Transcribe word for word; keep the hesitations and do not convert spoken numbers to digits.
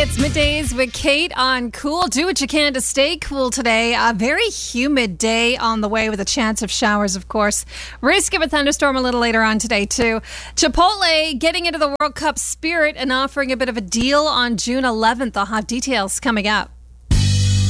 It's Middays with Kate on Cool. Do what you can to stay cool today. A very humid day on the way with a chance of showers, of course. Risk of a thunderstorm a little later on today, too. Chipotle getting into the World Cup spirit and offering a bit of a deal on June eleventh. I'll have details coming up.